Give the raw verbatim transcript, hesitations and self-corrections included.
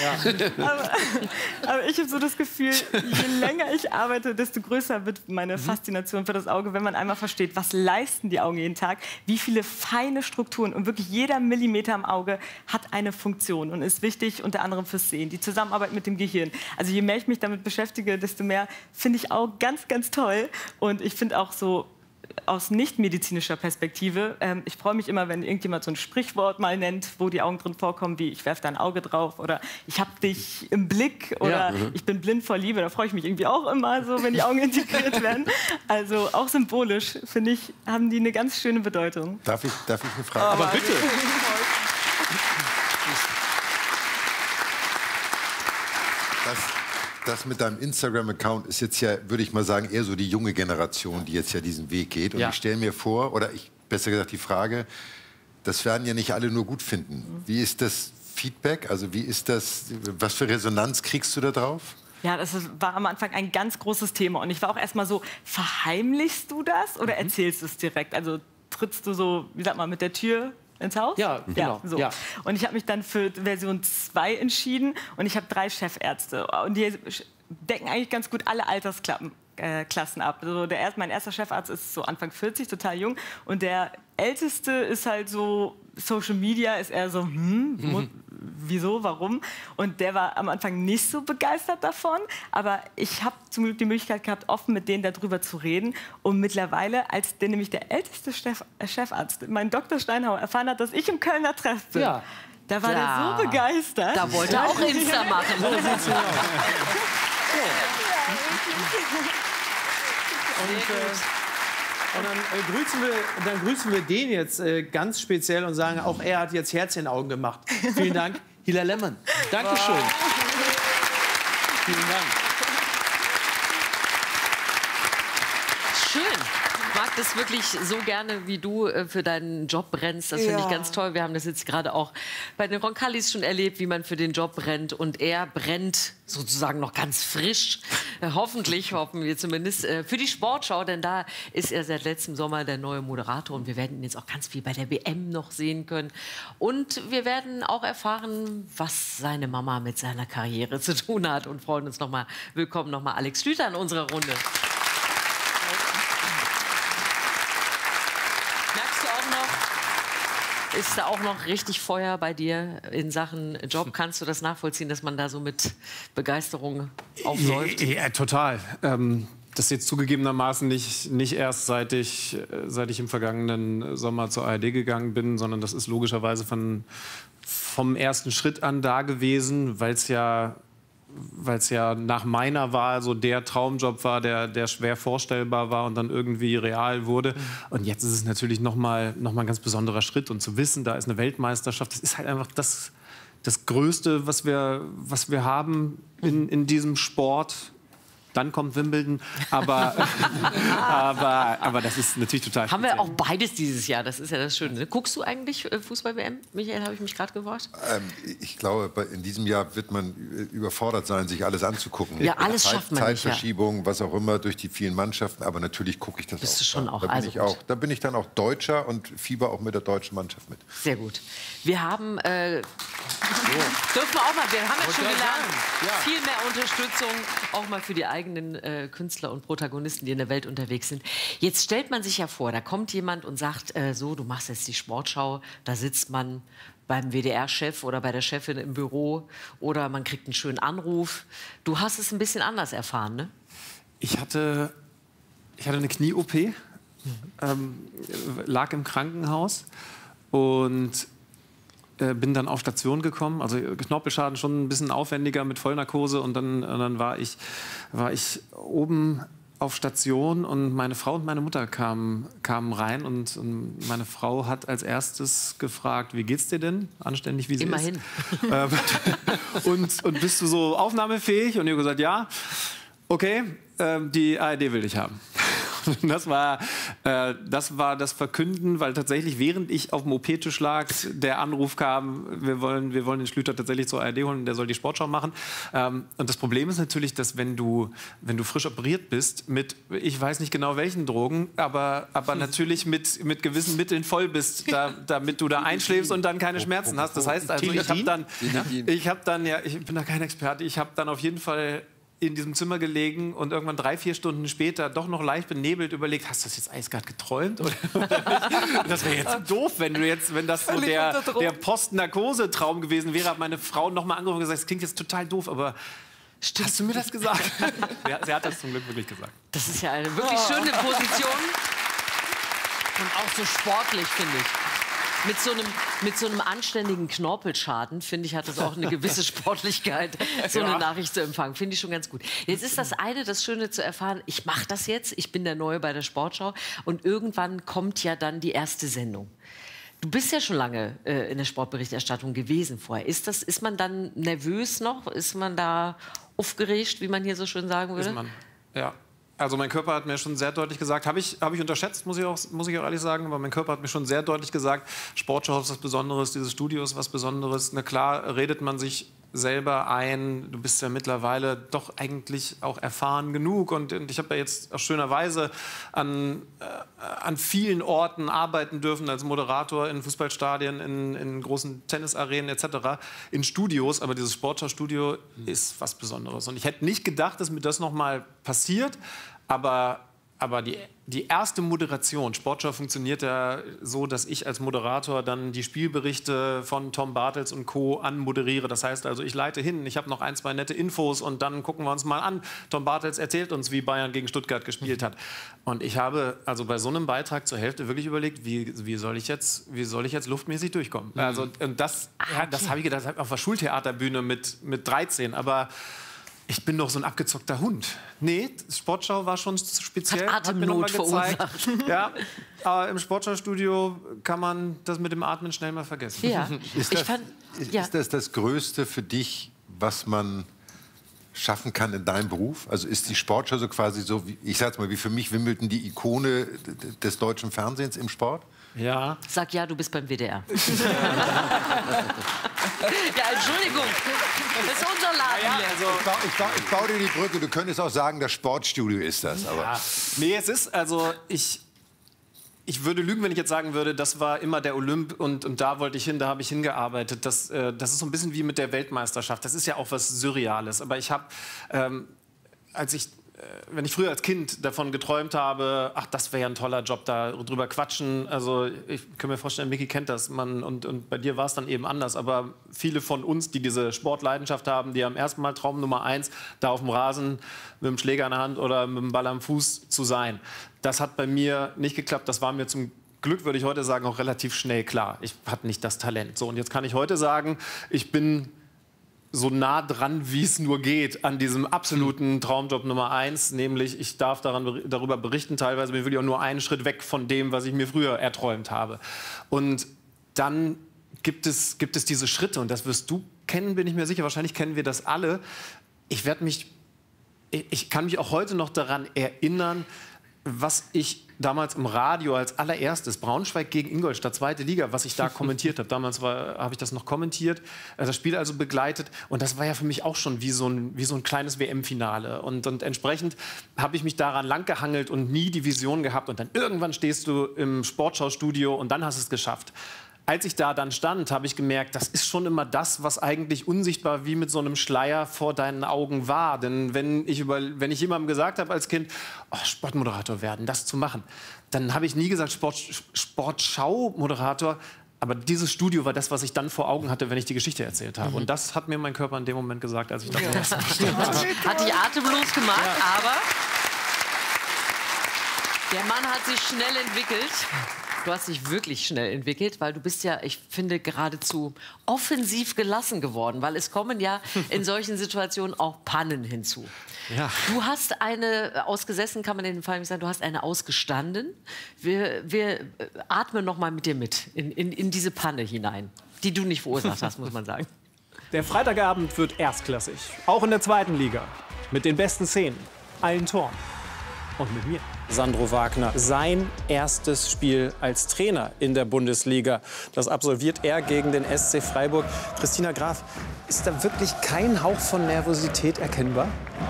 Ja. Aber, aber ich habe so das Gefühl, je länger ich arbeite, desto größer wird meine Faszination für das Auge, wenn man einmal versteht, was leisten die Augen jeden Tag, wie viele feine Strukturen und wirklich jeder Millimeter im Auge hat eine Funktion und ist wichtig, unter anderem fürs Sehen, die Zusammenarbeit mit dem Gehirn. Also je mehr ich mich damit beschäftige, desto mehr finde ich auch ganz, ganz toll. Und ich finde auch so aus nichtmedizinischer Perspektive, ähm, ich freue mich immer, wenn irgendjemand so ein Sprichwort mal nennt, wo die Augen drin vorkommen, wie ich werfe dein Auge drauf oder ich habe dich im Blick oder ja. ich bin blind vor Liebe. Da freue ich mich irgendwie auch immer so, wenn die Augen integriert werden. Also auch symbolisch, finde ich, haben die eine ganz schöne Bedeutung. Darf ich, darf ich eine Frage? Aber bitte. Das, das mit deinem Instagram-Account ist jetzt ja, würde ich mal sagen, eher so die junge Generation, die jetzt ja diesen Weg geht. Und ja. ich stelle mir vor, oder ich, besser gesagt die Frage, das werden ja nicht alle nur gut finden. Wie ist das Feedback? Also wie ist das, was für Resonanz kriegst du da drauf? Ja, das war am Anfang ein ganz großes Thema. Und ich war auch erst mal so, verheimlichst du das oder mhm. erzählst du es direkt? Also trittst du so, wie sagt man, mit der Tür ins Haus? Ja, genau. Ja, so. Ja. Und ich habe mich dann für Version zwei entschieden und ich habe drei Chefärzte. Und die decken eigentlich ganz gut alle Altersklassen äh, Klassen ab. Also der erst, mein erster Chefarzt ist so Anfang vierzig, total jung. Und der Älteste ist halt so, Social Media ist eher so, hm, mhm. wieso, warum? Und der war am Anfang nicht so begeistert davon. Aber ich habe zum Glück die Möglichkeit gehabt, offen mit denen darüber zu reden. Und mittlerweile, als der, nämlich der älteste Chef, äh, Chefarzt, mein Doktor Steinhauer, erfahren hat, dass ich im Kölner Treff bin, ja. da war ja. der so begeistert. Da wollte er auch Insta machen. So sieht's aus. Und, äh, und dann, äh, grüßen wir, dann grüßen wir den jetzt äh, ganz speziell und sagen, auch er hat jetzt Herz in den Augen gemacht. Vielen Dank, Hila Lemon. Dankeschön. Wow. Vielen Dank. Schön. Ich mag das wirklich so gerne, wie du äh, für deinen Job brennst. Das finde Ja. ich ganz toll. Wir haben das jetzt gerade auch bei den Roncalis schon erlebt, wie man für den Job brennt. Und er brennt sozusagen noch ganz frisch. Äh, hoffentlich, hoffen wir zumindest, äh, für die Sportschau. Denn da ist er seit letztem Sommer der neue Moderator. Und wir werden ihn jetzt auch ganz viel bei der W M noch sehen können. Und wir werden auch erfahren, was seine Mama mit seiner Karriere zu tun hat. Und freuen uns nochmal, willkommen nochmal Alex Schlüter in unserer Runde. Ist da auch noch richtig Feuer bei dir in Sachen Job? Kannst du das nachvollziehen, dass man da so mit Begeisterung aufläuft? Ja, ja, total. Ähm, das jetzt zugegebenermaßen nicht, nicht erst seit ich, seit ich im vergangenen Sommer zur A R D gegangen bin, sondern das ist logischerweise von, vom ersten Schritt an da gewesen, weil es ja... weil es ja nach meiner Wahl so der Traumjob war, der, der schwer vorstellbar war und dann irgendwie real wurde. Und jetzt ist es natürlich noch mal, noch mal ein ganz besonderer Schritt. Und zu wissen, da ist eine Weltmeisterschaft, das ist halt einfach das, das Größte, was wir, was wir haben in, in diesem Sport. Dann kommt Wimbledon, aber, aber, aber das ist natürlich total Haben wir speziell. auch beides dieses Jahr, das ist ja das Schöne. Guckst du eigentlich Fußball-W M? Michael, habe ich mich gerade gefragt? Ähm, ich glaube, in diesem Jahr wird man überfordert sein, sich alles anzugucken. Ja, alles Zeit, schafft man nicht, Zeitverschiebung, ja. was auch immer, durch die vielen Mannschaften. Aber natürlich gucke ich das Bist auch. du schon auch, da, bin also ich gut. auch. Da bin ich dann auch Deutscher und fieber auch mit der deutschen Mannschaft mit. Sehr gut. Wir haben, äh, so. dürfen wir auch mal, wir haben jetzt schon gelernt, ja. viel mehr Unterstützung, auch mal für die eigenen äh, Künstler und Protagonisten, die in der Welt unterwegs sind. Jetzt stellt man sich ja vor, da kommt jemand und sagt, äh, so, du machst jetzt die Sportschau, da sitzt man beim W D R-Chef oder bei der Chefin im Büro oder man kriegt einen schönen Anruf. Du hast es ein bisschen anders erfahren, ne? Ich hatte, ich hatte eine Knie-O P, mhm. ähm, lag im Krankenhaus und äh, bin dann auf Station gekommen. Also Knorpelschaden schon ein bisschen aufwendiger mit Vollnarkose und dann, und dann war, ich, war ich oben auf Station und meine Frau und meine Mutter kamen, kamen rein und, und meine Frau hat als erstes gefragt, wie geht's dir denn? Anständig wie sie Immerhin. ist. Immerhin. und, und bist du so aufnahmefähig? Und ich habe gesagt, ja. Okay, äh, die A R D will dich haben. Das war, äh, das war das Verkünden, weil tatsächlich, während ich auf dem O P-Tisch lag, der Anruf kam, wir wollen, wir wollen den Schlüter tatsächlich zur A R D holen, der soll die Sportschau machen. Ähm, und das Problem ist natürlich, dass wenn du, wenn du frisch operiert bist, mit, ich weiß nicht genau welchen Drogen, aber, aber natürlich mit, mit gewissen Mitteln voll bist, da, damit du da einschläfst und dann keine Schmerzen hast. Das heißt also, ich habe dann, ich habe dann, ja, ich bin da kein Experte, ich habe dann auf jeden Fall in diesem Zimmer gelegen und irgendwann drei, vier Stunden später doch noch leicht benebelt überlegt, hast du das jetzt alles gerade geträumt? Oder das wäre jetzt doof, wenn du jetzt, wenn das so der, der Post-Narkose-Traum gewesen wäre, hat meine Frau noch mal angerufen und gesagt, das klingt jetzt total doof, aber stimmt, hast du mir das gesagt? sie, sie hat das zum Glück wirklich gesagt. Das ist ja eine wirklich schöne Position und auch so sportlich, finde ich. Mit so, einem, mit so einem anständigen Knorpelschaden, finde ich, hat es auch eine gewisse Sportlichkeit, so eine ja. Nachricht zu empfangen. Finde ich schon ganz gut. Jetzt ist das eine, das Schöne zu erfahren, ich mache das jetzt, ich bin der Neue bei der Sportschau und irgendwann kommt ja dann die erste Sendung. Du bist ja schon lange äh, in der Sportberichterstattung gewesen vorher. Ist, das, ist man dann nervös noch? Ist man da aufgeregt, wie man hier so schön sagen würde? Ist man, ja. Also mein Körper hat mir schon sehr deutlich gesagt, habe ich, hab ich unterschätzt, muss ich, auch, muss ich auch ehrlich sagen, aber mein Körper hat mir schon sehr deutlich gesagt, Sportschau ist was Besonderes, dieses Studio ist was Besonderes. Na klar, redet man sich selber ein, du bist ja mittlerweile doch eigentlich auch erfahren genug und, und ich habe ja jetzt auch schönerweise an, äh, an vielen Orten arbeiten dürfen als Moderator in Fußballstadien, in, in großen Tennisarenen et cetera, in Studios, aber dieses Sportschau-Studio mhm. ist was Besonderes und ich hätte nicht gedacht, dass mir das noch mal passiert, aber Aber die, die erste Moderation, Sportschau funktioniert ja so, dass ich als Moderator dann die Spielberichte von Tom Bartels und Co. anmoderiere. Das heißt also, ich leite hin, ich habe noch ein, zwei nette Infos und dann gucken wir uns mal an. Tom Bartels erzählt uns, wie Bayern gegen Stuttgart gespielt hat. Und ich habe also bei so einem Beitrag zur Hälfte wirklich überlegt, wie, wie, soll, ich jetzt, wie soll ich jetzt luftmäßig durchkommen? Mhm. Also, und das, ja, das habe ich gedacht auf der Schultheaterbühne mit, mit dreizehn. Aber ich bin doch so ein abgezockter Hund. Nee, Sportschau war schon speziell. Hat Atemnot verursacht. Ja, aber im Sportschau-Studio kann man das mit dem Atmen schnell mal vergessen. Ja. Ist, das, ich fand, ist ja. das das Größte für dich, was man schaffen kann in deinem Beruf? Also ist die Sportschau so quasi so, wie, ich sag's mal, wie für mich Wimbledon die Ikone des deutschen Fernsehens im Sport? Ja. Sag ja, du bist beim W D R. Ja, Entschuldigung, das ist unser Laden. Ja, also, ich, baue, ich, baue, ich baue dir die Brücke. Du könntest auch sagen, das Sportstudio ist das. Aber. Ja. Nee, es ist, also ich, ich würde lügen, wenn ich jetzt sagen würde, das war immer der Olymp und, und da wollte ich hin, da habe ich hingearbeitet. Das, äh, das ist so ein bisschen wie mit der Weltmeisterschaft. Das ist ja auch was Surreales. Aber ich habe, ähm, als ich wenn ich früher als Kind davon geträumt habe, ach, das wäre ja ein toller Job, da drüber quatschen. Also ich kann mir vorstellen, Micky kennt das. Man, und, und bei dir war es dann eben anders. Aber viele von uns, die diese Sportleidenschaft haben, die am ersten Mal Traum Nummer eins, da auf dem Rasen mit dem Schläger in der Hand oder mit dem Ball am Fuß zu sein. Das hat bei mir nicht geklappt. Das war mir zum Glück, würde ich heute sagen, auch relativ schnell klar. Ich hatte nicht das Talent. So, und jetzt kann ich heute sagen, ich bin so nah dran, wie es nur geht, an diesem absoluten Traumjob Nummer eins, nämlich ich darf daran, darüber berichten, teilweise bin ich auch nur einen Schritt weg von dem, was ich mir früher erträumt habe. Und dann gibt es, gibt es diese Schritte, und das wirst du kennen, bin ich mir sicher, wahrscheinlich kennen wir das alle. Ich werde mich, ich kann mich auch heute noch daran erinnern, was ich damals im Radio als allererstes, Braunschweig gegen Ingolstadt, zweite Liga, was ich da kommentiert habe. Damals habe ich das noch kommentiert, das Spiel also begleitet. Und das war ja für mich auch schon wie so ein, wie so ein kleines W M-Finale. Und, und entsprechend habe ich mich daran langgehangelt und nie die Vision gehabt. Und dann irgendwann stehst du im Sportschau-Studio und dann hast du es geschafft. Als ich da dann stand, habe ich gemerkt, das ist schon immer das, was eigentlich unsichtbar wie mit so einem Schleier vor deinen Augen war. Denn wenn ich, über, wenn ich jemandem gesagt habe als Kind, oh, Sportmoderator werden, das zu machen, dann habe ich nie gesagt Sport, Sportschau-Moderator. Aber dieses Studio war das, was ich dann vor Augen hatte, wenn ich die Geschichte erzählt habe. Mhm. Und das hat mir mein Körper in dem Moment gesagt, als ich das erste Mal stand. Hat dich atemlos gemacht, ja. Aber der Mann hat sich schnell entwickelt. Du hast dich wirklich schnell entwickelt, weil du bist ja, ich finde, geradezu offensiv gelassen geworden, weil es kommen ja in solchen Situationen auch Pannen hinzu. Ja. Du hast eine ausgesessen, kann man in dem Fall nicht sagen, du hast eine ausgestanden. Wir, wir atmen noch mal mit dir mit in, in, in diese Panne hinein, die du nicht verursacht hast, muss man sagen. Der Freitagabend wird erstklassig, auch in der zweiten Liga, mit den besten Szenen, allen Toren. Und mit mir. Sandro Wagner, sein erstes Spiel als Trainer in der Bundesliga. Das absolviert er gegen den S C Freiburg. Christina Graf, ist da wirklich kein Hauch von Nervosität erkennbar?